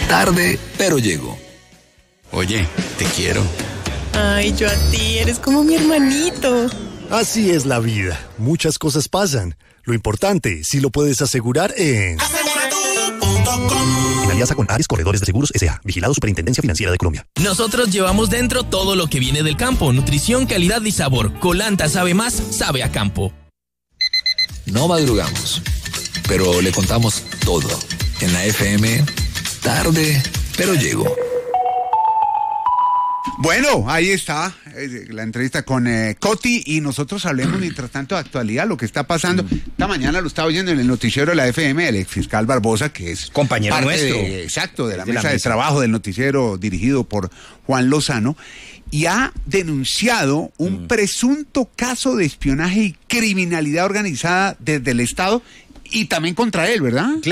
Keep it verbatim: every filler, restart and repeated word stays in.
Tarde, pero llego. Oye, te quiero. Ay, yo a ti, eres como mi hermanito. Así es la vida. Muchas cosas pasan. Lo importante, si lo puedes asegurar en... asegura tú punto com. En alianza con Ares Corredores de Seguros S A. Vigilado Superintendencia Financiera de Colombia. Nosotros llevamos dentro todo lo que viene del campo. Nutrición, calidad y sabor. Colanta sabe más, sabe a campo. No madrugamos, pero le contamos todo. En la F M, tarde, pero llego. Bueno, ahí está eh, la entrevista con eh, Coti, y nosotros hablemos mientras tanto de actualidad, lo que está pasando. Esta mañana lo estaba oyendo en el noticiero de la F M, el exfiscal Barbosa, que es compañero parte nuestro. De, exacto, de la de mesa la de mesa. trabajo del noticiero dirigido por Juan Lozano, y ha denunciado un mm. presunto caso de espionaje y criminalidad organizada desde el Estado y también contra él, ¿verdad?